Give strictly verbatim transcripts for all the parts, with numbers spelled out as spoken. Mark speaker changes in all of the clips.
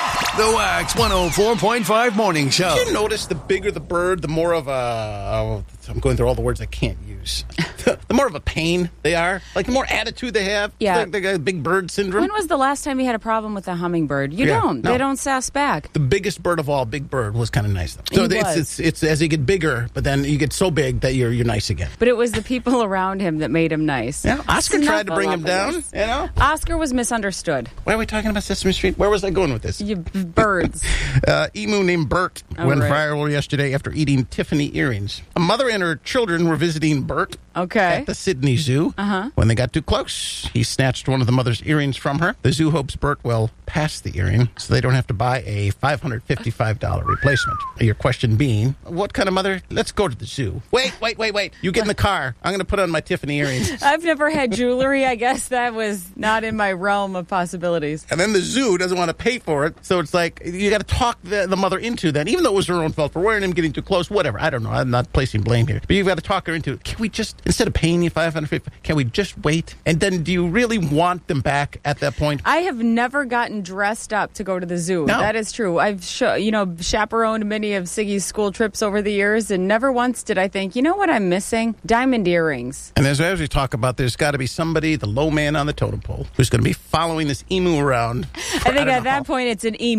Speaker 1: The Wax one oh four point five Morning Show.
Speaker 2: Did you notice the bigger the bird, the more of a... Oh, I'm going through all the words I can't use. The more of a pain they are. Like, the more attitude they have.
Speaker 3: Yeah.
Speaker 2: Like, they got big bird syndrome.
Speaker 3: When was the last time you had a problem with a hummingbird? You
Speaker 2: Yeah,
Speaker 3: don't.
Speaker 2: no.
Speaker 3: They don't sass back.
Speaker 2: The biggest bird of all, Big Bird, was kind of nice, though. So
Speaker 3: He
Speaker 2: it's,
Speaker 3: was.
Speaker 2: it's, it's as you get bigger, but then you get so big that you're you're nice again.
Speaker 3: But it was the people around him that made him nice.
Speaker 2: Yeah, Oscar tried to bring him down,
Speaker 3: Snuffleupagus.
Speaker 2: you know?
Speaker 3: Oscar was misunderstood.
Speaker 2: Why are we talking about Sesame Street? Where was I going with this?
Speaker 3: You birds.
Speaker 2: Uh, emu named Bert
Speaker 3: Oh,
Speaker 2: went
Speaker 3: right.
Speaker 2: viral yesterday after eating Tiffany earrings. A mother and her children were visiting Bert
Speaker 3: Okay.
Speaker 2: at the Sydney Zoo.
Speaker 3: Uh-huh.
Speaker 2: When they got too close, he snatched one of the mother's earrings from her. The zoo hopes Bert will pass the earring so they don't have to buy a five hundred fifty-five dollars replacement. Your question being, what kind of mother? Let's go to the zoo. Wait, wait, wait, wait. You get in the car. I'm going to put on my Tiffany earrings.
Speaker 3: I've never had jewelry. I guess that was not in my realm of possibilities.
Speaker 2: And then the zoo doesn't want to pay for it. So it's like, you got to talk the, the mother into that, even though it was her own fault for wearing them, getting too close, whatever. I don't know. I'm not placing blame here. But you've got to talk her into it. Can we just, instead of paying you five hundred fifty, can we just wait? And then do you really want them back at that point?
Speaker 3: I have never gotten dressed up to go to the zoo.
Speaker 2: No.
Speaker 3: That is true. I've, sh- you know, chaperoned many of Siggy's school trips over the years, and never once did I think, you know what I'm missing? Diamond earrings.
Speaker 2: And as, as we talk about, there's got to be somebody, the low man on the totem pole, who's going to be following this emu around.
Speaker 3: I think at that point it's an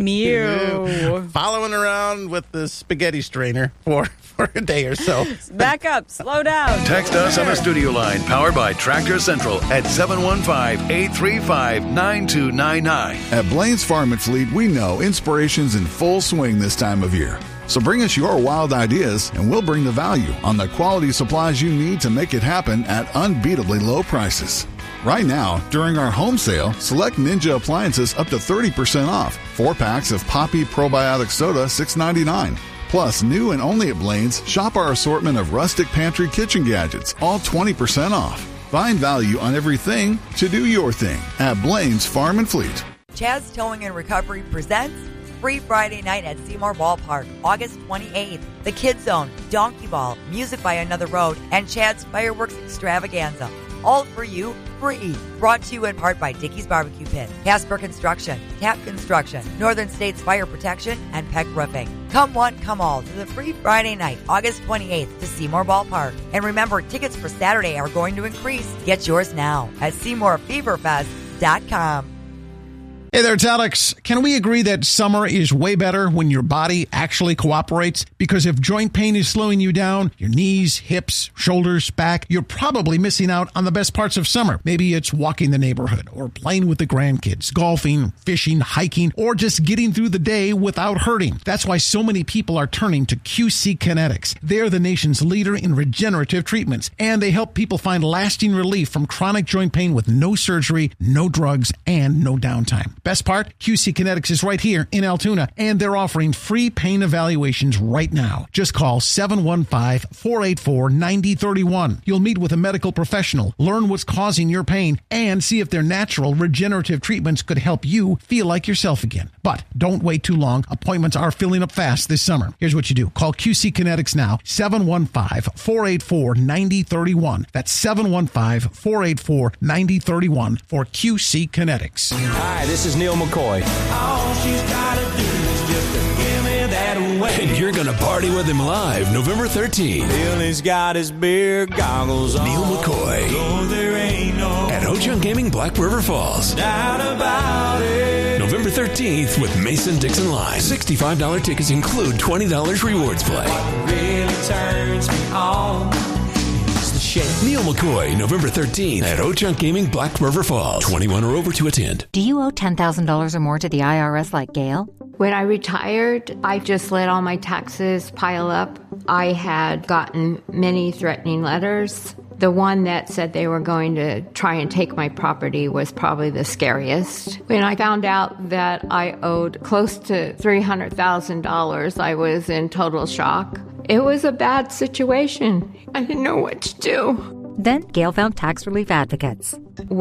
Speaker 3: emu.
Speaker 2: Following around with the spaghetti strainer for, for a day or so.
Speaker 3: Back up. Slow down.
Speaker 1: Text us on the studio line powered by Tractor Central at seven one five, eight three five, nine two nine nine.
Speaker 4: At Blaine's Farm and Fleet, we know inspiration's in full swing this time of year. So bring us your wild ideas, and we'll bring the value on the quality supplies you need to make it happen at unbeatably low prices. Right now, during our home sale, select Ninja appliances up to thirty percent off. Four packs of Poppy Probiotic Soda, six ninety-nine. Plus, new and only at Blaine's, shop our assortment of rustic pantry kitchen gadgets, all twenty percent off. Find value on everything to do your thing at Blaine's Farm and Fleet.
Speaker 5: Chaz Towing and Recovery presents Free Friday Night at Seymour Ballpark, August twenty-eighth. The Kids Zone, Donkey Ball, Music by Another Road, and Chad's Fireworks Extravaganza. All for you, free. Brought to you in part by Dickey's Barbecue Pit, Casper Construction, Tap Construction, Northern States Fire Protection, and Peck Roofing. Come one, come all to the Free Friday Night, August twenty-eighth, to Seymour Ballpark. And remember, tickets for Saturday are going to increase. Get yours now at Seymour Fever Fest dot com.
Speaker 6: Hey there, it's Alex. Can we agree that summer is way better when your body actually cooperates? Because if joint pain is slowing you down, your knees, hips, shoulders, back, you're probably missing out on the best parts of summer. Maybe it's walking the neighborhood or playing with the grandkids, golfing, fishing, hiking, or just getting through the day without hurting. That's why so many people are turning to Q C Kinetics. They're the nation's leader in regenerative treatments, and they help people find lasting relief from chronic joint pain with no surgery, no drugs, and no downtime. Best part, Q C Kinetics is right here in Altoona, and they're offering free pain evaluations right now. Just call seven one five, four eight four, nine zero three one. You'll meet with a medical professional, learn what's causing your pain, and see if their natural regenerative treatments could help you feel like yourself again. But don't wait too long. Appointments are filling up fast this summer. Here's what you do. Call Q C Kinetics now, seven one five, four eight four, nine zero three one. That's seven one five, four eight four, nine zero three one for Q C Kinetics.
Speaker 7: Hi, this is Neil McCoy.
Speaker 8: All she's gotta do is just to give me that away.
Speaker 1: And you're going to party with him live November thirteenth.
Speaker 8: Billy's got his beer goggles on.
Speaker 1: Neil McCoy.
Speaker 8: Oh, there ain't no
Speaker 1: At Ho-Chunk Gaming, Black River Falls.
Speaker 8: doubt about it.
Speaker 1: November thirteenth with Mason Dixon Live. sixty-five dollars tickets include twenty dollars rewards play.
Speaker 8: What really turns me on is the shake.
Speaker 1: Neil McCoy, November thirteenth at Ho-Chunk Gaming, Black River Falls. twenty-one or over to attend.
Speaker 9: Do you owe ten thousand dollars or more to the I R S like Gail?
Speaker 10: When I retired, I just let all my taxes pile up. I had gotten many threatening letters. The one that said they were going to try and take my property was probably the scariest. When I found out that I owed close to three hundred thousand dollars, I was in total shock. It was a bad situation. I didn't know what to do.
Speaker 9: Then Gail found tax relief advocates.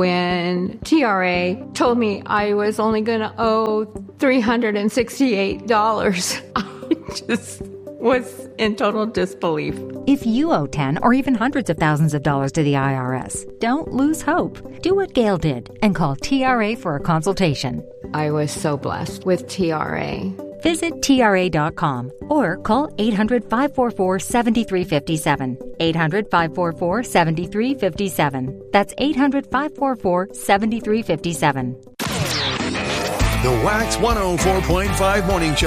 Speaker 10: When T R A told me I was only going to owe three hundred sixty-eight dollars, I just was in total disbelief.
Speaker 9: If you owe ten or even hundreds of thousands of dollars to the I R S, don't lose hope. Do what Gail did and call T R A for a consultation.
Speaker 10: I was so blessed with T R A.
Speaker 9: Visit T R A dot com or call eight hundred, five four four, seven three five seven. eight hundred, five four four, seven three five seven. That's eight hundred, five four four, seven three five seven.
Speaker 1: The Wax one oh four point five Morning Show.